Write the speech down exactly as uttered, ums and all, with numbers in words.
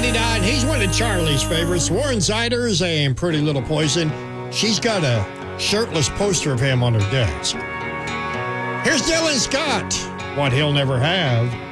died. He's one of Charlie's favorites. Warren Ziders and Pretty Little Poison. She's got a shirtless poster of him on her desk. Here's Dylan Scott, What He'll Never Have.